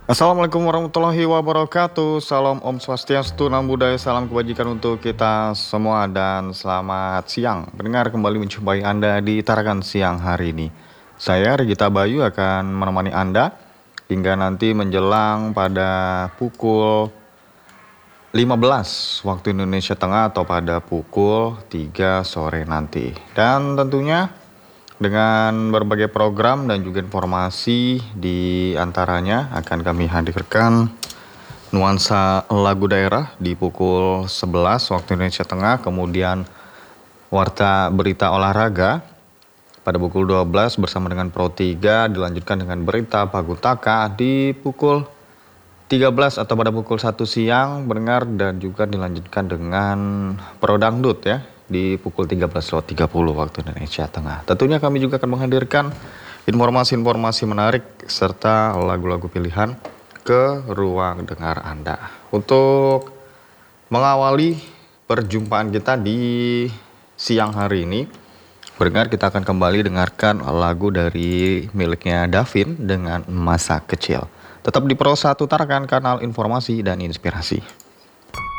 Assalamualaikum warahmatullahi wabarakatuh. Salam Om Swastiastu, Namo Buddhaya, salam kebajikan untuk kita semua dan selamat siang. Pendengar kembali menjumpai Anda di Tarakan Siang hari ini. Saya Regita Bayu akan menemani Anda hingga nanti menjelang pada pukul 15 waktu Indonesia Tengah atau pada pukul 3 sore nanti. Dan tentunya dengan berbagai program dan juga informasi di antaranya akan kami hadirkan nuansa lagu daerah di pukul 11 waktu Indonesia Tengah, kemudian warta berita olahraga pada pukul 12 bersama dengan Pro 3, dilanjutkan dengan berita Pagutaka di pukul 13 atau pada pukul 1 siang mendengar, dan juga dilanjutkan dengan Pro Dangdut ya di pukul 13.30 waktu Indonesia Tengah. Tentunya kami juga akan menghadirkan informasi-informasi menarik serta lagu-lagu pilihan ke ruang dengar Anda. Untuk mengawali perjumpaan kita di siang hari ini, pendengar, kita akan kembali dengarkan lagu dari miliknya Davin dengan Masa Kecil. Tetap di Pro 1 Tarakan, kanal informasi dan inspirasi.